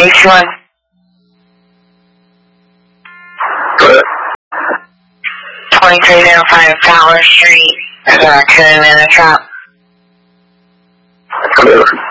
H1. Good. 2305 Fowler Street. There's a raccoon in the truck. Clear.